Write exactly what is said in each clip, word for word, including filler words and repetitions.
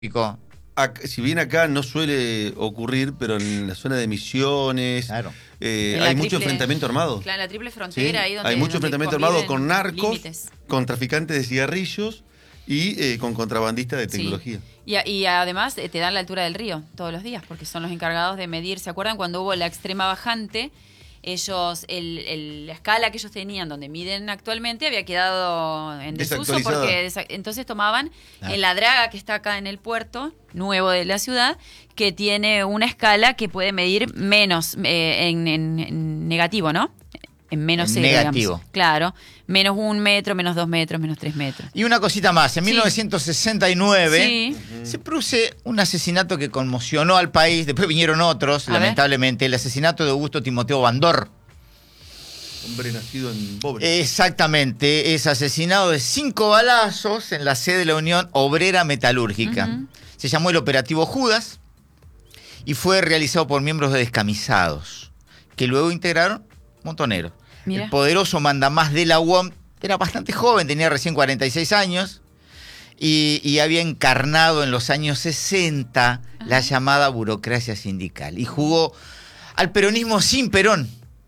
Acá, si bien acá no suele ocurrir, pero en la zona de Misiones, claro. eh, En hay la mucho triple- enfrentamiento armado. Claro, en la triple frontera, ¿Sí? ahí donde Hay mucho donde enfrentamiento conviven armado con narcos, límites. con traficantes de cigarrillos y eh, con contrabandistas de tecnología. Sí. Y, a- y además eh, te dan la altura del río todos los días, porque son los encargados de medir. ¿Se acuerdan cuando hubo la extrema bajante? Ellos, el, el- la escala que ellos tenían, donde miden actualmente, había quedado en desuso, Desactualizada. porque desa- entonces tomaban Ah. en la draga que está acá en el puerto nuevo de la ciudad, que tiene una escala que puede medir menos eh, en, en- en negativo, ¿no? En menos En cero, negativo. digamos. Claro, menos un metro, menos dos metros, menos tres metros. Y una cosita más, en Sí. mil novecientos sesenta y nueve Sí. se produce un asesinato que conmocionó al país, después vinieron otros, A ver. lamentablemente, el asesinato de Augusto Timoteo Bandor. Hombre nacido en Pobre. Exactamente, es asesinado de cinco balazos en la sede de la Unión Obrera Metalúrgica. Ujú. Se llamó el Operativo Judas y fue realizado por miembros de descamisados, que luego integraron Montoneros. Mira. El poderoso mandamás de la U O M era bastante joven, tenía recién cuarenta y seis años y, y había encarnado en los años sesenta Ajá. la llamada burocracia sindical y jugó al peronismo sin Perón.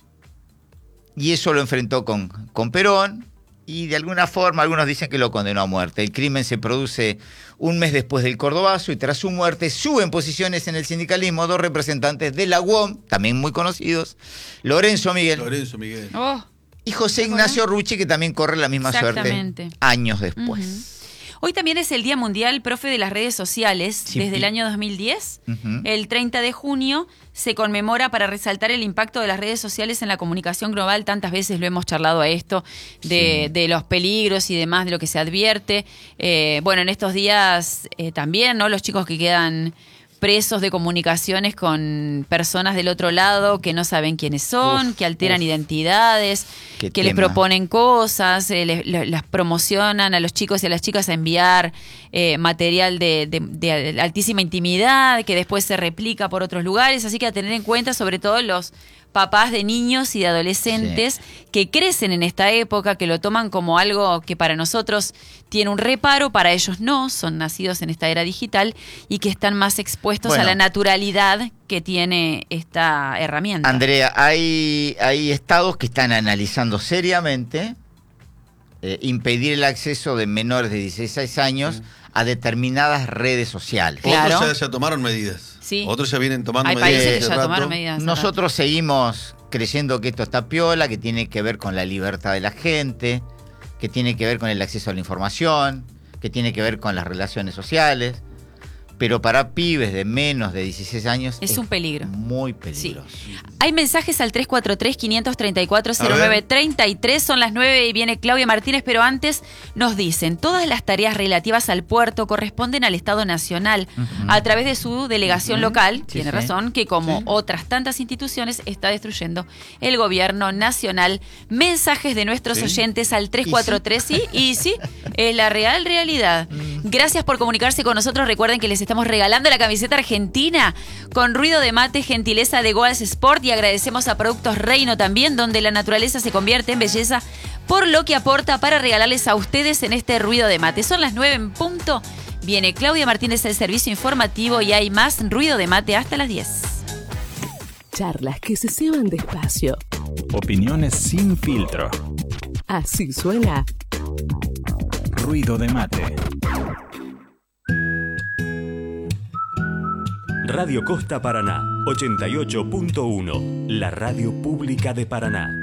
Y eso lo enfrentó con, con Perón y de alguna forma algunos dicen que lo condenó a muerte. El crimen se produce un mes después del Cordobazo y tras su muerte suben posiciones en el sindicalismo dos representantes de la U O M, también muy conocidos, Lorenzo Miguel Lorenzo Miguel. Oh. y José Ignacio Rucci, que también corre la misma suerte Exactamente. años después. Ujú. Hoy también es el Día Mundial, profe, de las redes sociales. Sí. Desde el año dos mil diez, Ujú. el treinta de junio, se conmemora para resaltar el impacto de las redes sociales en la comunicación global. Tantas veces lo hemos charlado a esto, de, Sí. de los peligros y demás, de lo que se advierte. Eh, bueno, en estos días eh, también, ¿no? Los chicos que quedan presos de comunicaciones con personas del otro lado que no saben quiénes son, Uf, que alteran uf. identidades, Qué que les tema. proponen cosas, eh, les- le- las promocionan a los chicos y a las chicas a enviar eh, material de, de- de altísima intimidad, que después se replica por otros lugares. Así que a tener en cuenta, sobre todo los papás de niños y de adolescentes que crecen en esta época, que lo toman como algo que para nosotros tiene un reparo, para ellos no, son nacidos en esta era digital y que están más expuestos Bueno. a la naturalidad que tiene esta herramienta. Andrea, hay, hay estados que están analizando seriamente eh, impedir el acceso de menores de dieciséis años a determinadas redes sociales. Claro. Otros ya, ya tomaron medidas. Sí. Otros ya vienen tomando Hay medidas. países que hace ya rato. tomaron medidas. hace Nosotros seguimos creyendo que esto está piola, que tiene que ver con la libertad de la gente, que tiene que ver con el acceso a la información, que tiene que ver con las relaciones sociales, pero para pibes de menos de dieciséis años Es un peligro. muy peligroso. Hay mensajes al tres cuatro tres, quinientos treinta y cuatro, cero nueve treinta y tres. Son las nueve y viene Claudia Martínez, pero antes nos dicen, todas las tareas relativas al puerto corresponden al Estado Nacional Ujú. a través de su delegación local, Sí, tiene sí. razón, que como Sí. otras tantas instituciones está destruyendo el gobierno nacional. Mensajes de nuestros Sí. oyentes al tres cuatro tres, sí, y sí, es la real realidad. Gracias por comunicarse con nosotros. Recuerden que les estamos regalando la camiseta argentina con ruido de mate, gentileza de Goals Sport, y agradecemos a Productos Reino también, donde la naturaleza se convierte en belleza, por lo que aporta para regalarles a ustedes en este ruido de mate. Son las nueve en punto. Viene Claudia Martínez, el servicio informativo, y hay más ruido de mate hasta las diez. Charlas que se ceban despacio. Opiniones sin filtro. Así suena Ruido de mate. Radio Costa Paraná, ochenta y ocho punto uno, la radio pública de Paraná.